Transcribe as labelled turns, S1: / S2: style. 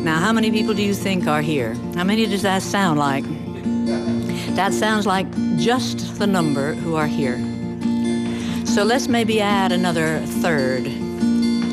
S1: Now, how many people do you think are here? How many does that sound like? That sounds like just the number who are here. So let's maybe add another third.